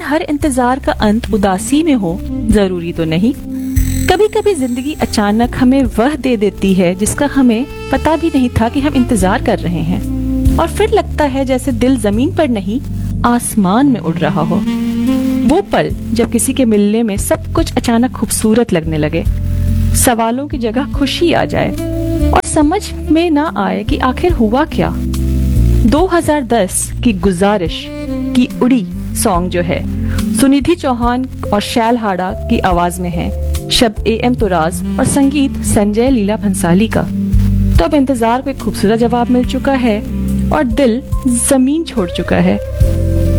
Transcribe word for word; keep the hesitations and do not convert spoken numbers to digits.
हर इंतजार का अंत उदासी में हो जरूरी तो नहीं। कभी कभी जिंदगी अचानक हमें वह दे देती है जिसका हमें पता भी नहीं था कि हम इंतजार कर रहे हैं, और फिर लगता है जैसे दिल जमीन पर नहीं आसमान में उड़ रहा हो। वो पल जब किसी के मिलने में सब कुछ अचानक खूबसूरत लगने लगे, सवालों की जगह खुशी आ जाए और समझ में ना आए कि आखिर हुआ क्या। दो हज़ार दस की गुजारिश की उड़ी सॉन्ग जो है सुनिधि चौहान और शैल हाड़ा की आवाज में है, शब्द ए एम तुराज और संगीत संजय लीला भंसाली का। तो अब इंतजार को एक खूबसूरत जवाब मिल चुका है और दिल जमीन छोड़ चुका है।